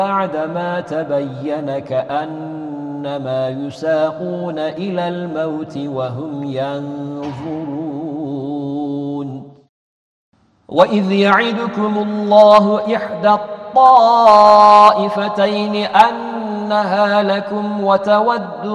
بعدما تبين كأنما يساقون إلى الموت وهم ينظرون وإذ يعدكم الله إحدى الطائفتين أنها لكم وتودون